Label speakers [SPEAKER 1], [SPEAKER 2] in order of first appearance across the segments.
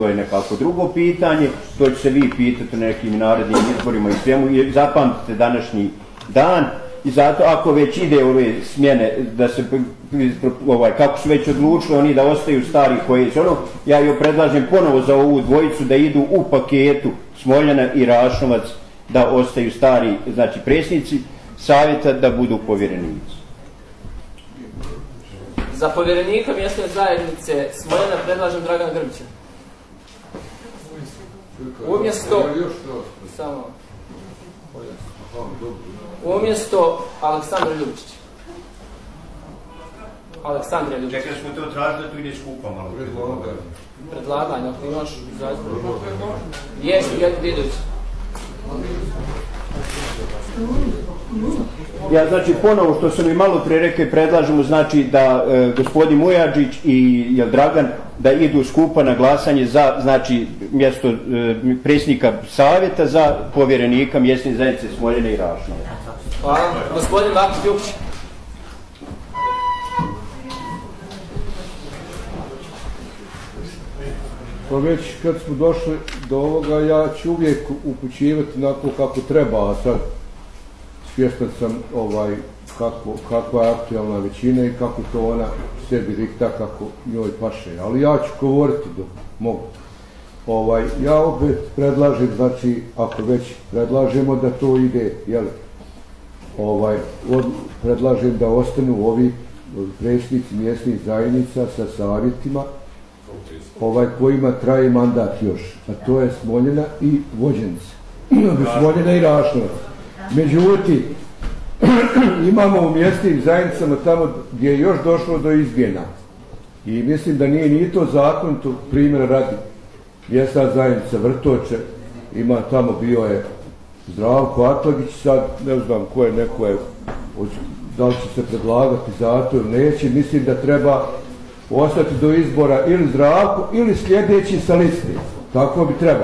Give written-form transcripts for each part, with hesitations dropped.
[SPEAKER 1] To je nekako drugo pitanje, to će se vi pitati na nekim narednim izborima i svemu, i zapamtite današnji dan. I zato ako već ide ove smjene, da se, kako su već odlučili oni da ostaju stari koji su ja joj predlažem ponovo za ovu dvojicu da idu u paketu Smoljana i Rašnovac, da ostaju stari, znači predsjednici savjeta, da budu povjerenici.
[SPEAKER 2] Za povjerenika mjesne zajednice Smoljana predlažem Dragana Grbića. Umjesto Aleksandra Ljubičića. Aleksandra Ljubičića.
[SPEAKER 1] Čekaj, smo to tražili da to ide skupa malo.
[SPEAKER 2] Predlaganje, ako imaš zajedno. Jesi, Didović.
[SPEAKER 1] Ja, znači, ponovo što sam i malo pre rekao, predlažemo, znači, da gospodin Mujadžić i Dragan da idu skupa na glasanje za, znači, mjesto predsjednika savjeta za povjerenika mjesne zajednice Smoljene i Rašnovac.
[SPEAKER 2] Hvala. Gospodin Vakif Ljubić.
[SPEAKER 3] Pa već kad smo došli do ovoga, ja ću uvijek upućivati onako kako treba, a sad svjestan sam kakva je aktualna većina i kako to ona sebi dikta, kako njoj paše. Ali ja ću govoriti dok mogu. Ja opet predlažem, znači, ako već predlažemo da to ide, predlažem da ostanu ovi predsjednici mjesnih zajednica sa savjetima, kojima traje mandat još, a to je Smoljena i Vođenica. Smoljena i Rašnovac. Međutim, imamo u mjesnim zajednicama tamo gdje je još došlo do izmjena. I mislim da nije ni to zakonito, primjer radi. Mjesna zajednica Vrtoče, ima tamo bio je Zdravko Atlagić, sad ne znam ko je, neko je, da li će se predlagati za to ili neće, mislim da treba ostati do izbora ili Zdravko ili sljedeći sa liste. Tako bi trebalo.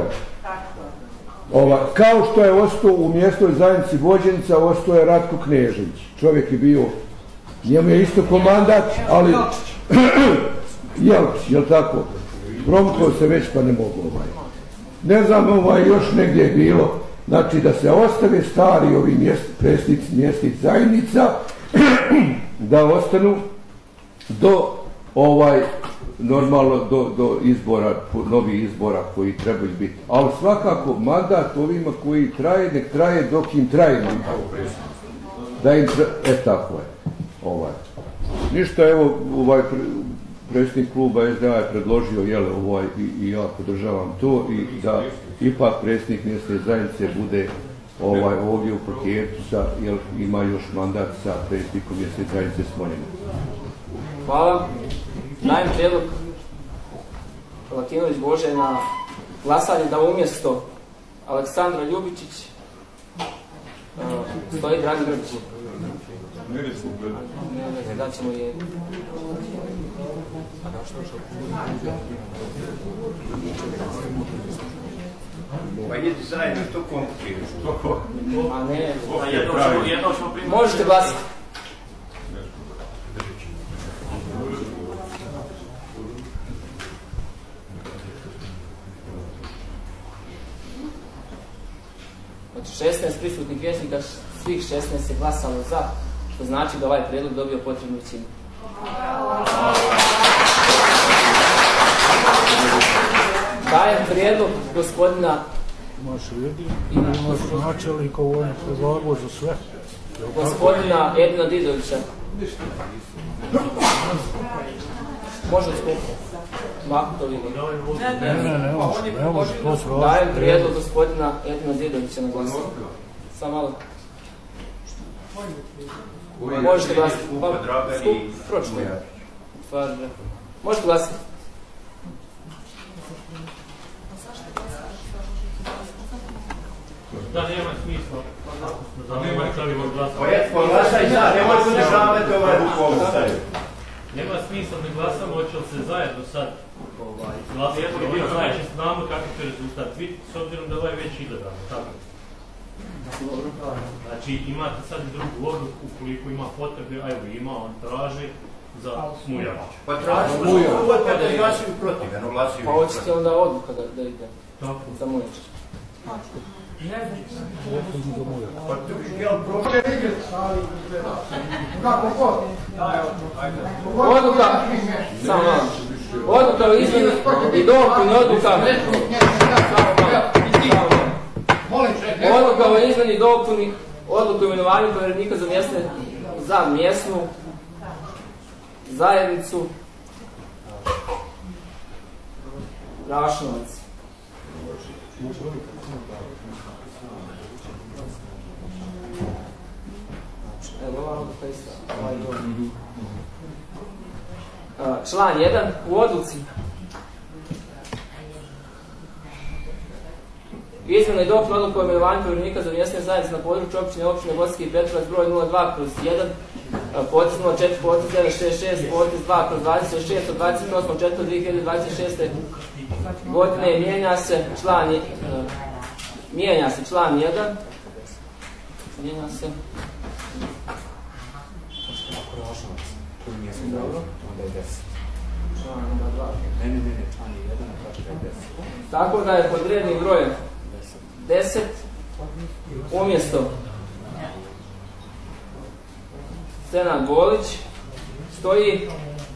[SPEAKER 3] Kao što je ostao u mjesnoj zajednici Vođenica, ostao je Ratko Knežević. Čovjek je bio, njemu je isto komandat, ali Jelčić, jel tako? Promukao se već pa ne mogu Ne znam, još negdje je bilo, znači da se ostave stari ovi predsjednici mjesnih zajednica, da ostanu do normalno do izbora, novih izbora koji trebaju biti. Ali svakako mandat ovima koji traje, nek traje dok im traje mandat. Da im tako je. Ništa, evo, predsjednik kluba SDA je predložio, i ja podržavam to, i da ipak predsjednik mjesne zajednice bude ovdje u paketu, jer ima još mandat sa predsjednikom mjesne zajednice Smoljene.
[SPEAKER 2] Hvala. Dajem prijedlog Latinović Bože na glasanje da umjesto Aleksandra Ljubičić stoji Dragan Grbić. Ne, daćemo je.
[SPEAKER 1] Pa idete zajedno, što komplikuješ?
[SPEAKER 2] A ne, možete glasiti. Od 16 prisutnih vijećnika, svih 16 je glasalo za, što znači da ovaj prijedlog dobio potrebnu većinu. Dajem prijedlog gospodina
[SPEAKER 4] imaš načelnika, ovo je predlagao za sve.
[SPEAKER 2] Gospodina Edina Didovića. Može skupiti. Lako to vidim.
[SPEAKER 4] Ne može, to su različite.
[SPEAKER 2] Dajem prijedlog gospodina Edina Didovića na glasanje. Samo malo. Možete glasiti. Pročite. Možete glasiti.
[SPEAKER 5] Da, nema smisla.
[SPEAKER 1] Glasaj za, ne možete podržavati ovaj rukovu staviti.
[SPEAKER 5] Nema smisla da glasamo, hoće li se zajedno sad glasati. Znači, znamo kakav će rezultat biti, s obzirom da ovaj već ide dan, tako? Znači, imate sad drugu odluku, ukoliko ima potrebe, a evo ima, on traži, za Mujačića.
[SPEAKER 1] Pa tražimo uvod kada glasuju protiv, eno glasuju.
[SPEAKER 2] Pa hoćete onda odluka da ide za Mujačića.
[SPEAKER 1] Pa tu je jedan problem.
[SPEAKER 3] Kako god?
[SPEAKER 2] Odluka, samo malo. Odluka o izmjeni i dopuni odluka. Odluka o izmjeni i dopuni odluku o imenovanju povjerenika za mjesnu zajednicu Rašnovac. Evo ova odluka isto. Član 1. U odluci izmjena i dopuna odluka o imenovanju povjerenika za mjesne zajednice na području općine Bosanski Petrovac broj 02/1 potez 04 potez 966 potez 2/26 od 28.4.2026. godine mijenja se član 1 mijenja se član 1 dobro. Član 2. Član 1, tako da je pod rednim brojem 10 umjesto Senad Golić stoji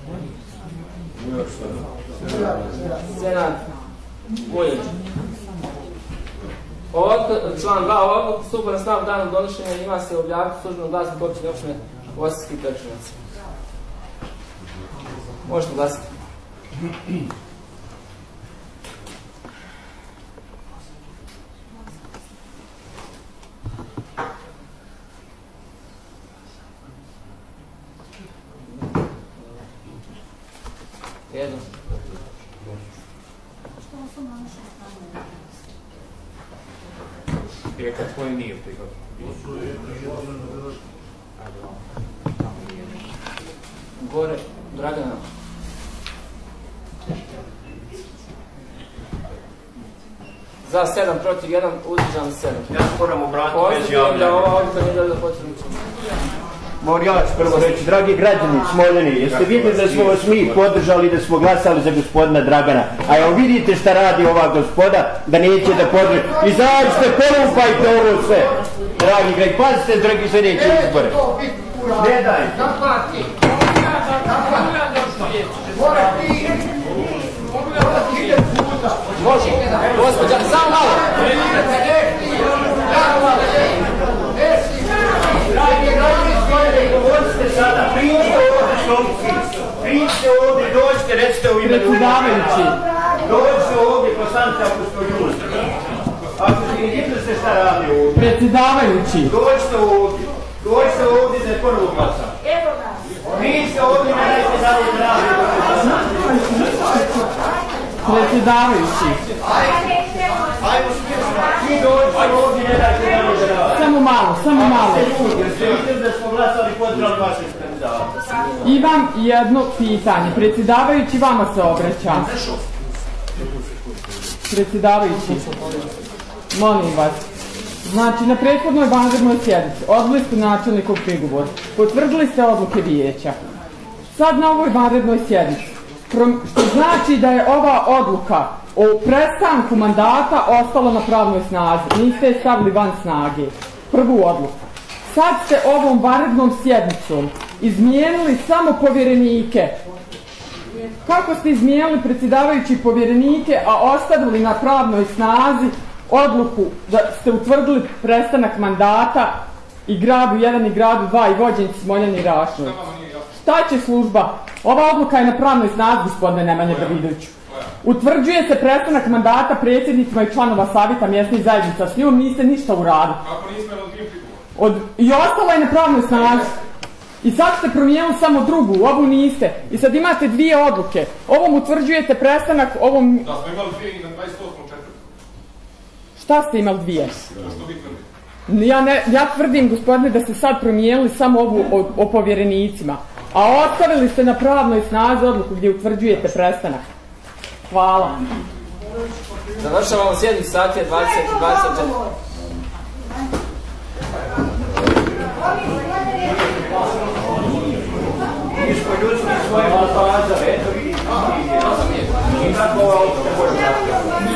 [SPEAKER 2] Senad Vujić. Član 2 ovog stupa na snagu danom donošenja ima se objaviti u službenom glasniku općine Bosanski Petrovac. Možete glasiti. Jedno.
[SPEAKER 6] Rijeka tvoje nije prihvatno.
[SPEAKER 2] Gore, Dragana. Za 7 protiv 1, uzdržan 7.
[SPEAKER 1] Ja moram obratiti već
[SPEAKER 2] javljanje. Da ova odluka nije da potrebno.
[SPEAKER 1] Moram ja ću prvo reći, dragi građani Smoljani, jeste vidjeli da smo vas mi podržali, da smo glasali za gospodina Dragana, a evo vidite šta radi ova gospoda, da neće da podrži. Izađite, polupajte ovo sve, dragi građani, pazite dragi sljedeće izbore. Ne daj.
[SPEAKER 2] Može, gospođa, samo malo.
[SPEAKER 1] Dragi građani Smoljani, govorite sada, priđite ovdje, dođite, recite u ime
[SPEAKER 7] predsjedavajući.
[SPEAKER 1] Dođite ovdje, poslanite ako ste ljudi. Ako ste vidite se šta radi ovdje.
[SPEAKER 7] Predsjedavajući.
[SPEAKER 1] Dođite ovdje da je prvo glasa. Priđite ovdje, ne dajte narod radi.
[SPEAKER 7] Predsjedavajući.
[SPEAKER 1] Ajmo smiješno, vi dođite ovdje, ne dajte narod radi.
[SPEAKER 7] Samo malo.
[SPEAKER 1] Jer ste vidjeli da smo glasali podržali vaše kandidata.
[SPEAKER 7] Imam jedno pitanje. Predsjedavajući, vama se obraćam. Predsjedavajući, molim vas. Znači, na prethodnoj vanrednoj sjednici odbili ste načelnikov prigovor, potvrdili ste odluke vijeća. Sad na ovoj vanrednoj sjednici, što znači da je ova odluka o prestanku mandata ostala na pravnoj snazi, niste je stavili van snage. Prvu odluku. Sad ste ovom vanrednom sjednicom izmijenili samo povjerenike. Kako ste izmijenili predsjedavajući povjerenike, a ostavili na pravnoj snazi odluku da ste utvrdili prestanak mandata i gradu 1 i gradu 2 i Vođenci, Smoljani i Rašnovac? Šta će služba? Ova odluka je na pravnoj snazi, gospodine Nemanja Davidoviću. Utvrđuje se prestanak mandata predsjednicima i članova savjeta mjesnih zajednica. S njom niste ništa uradili. I ostala je na pravnoj snazi. I sad ste promijenili samo drugu, ovu niste. I sad imate dvije odluke. Ovom utvrđujete prestanak, ovom...
[SPEAKER 6] Da, smo imali dvije i na 28.4.
[SPEAKER 7] Šta ste imali dvije? Ja tvrdim, gospodine, da ste sad promijenili samo ovu o povjerenicima. A ostavili ste na pravnoj snazi odluku gdje utvrđujete prestanak. Hvala.
[SPEAKER 2] Završavamo sjednicu, sat je 20:24.
[SPEAKER 1] mi smo ljudski svoje pokazali, eto vidite. I tako ovo se može napraviti.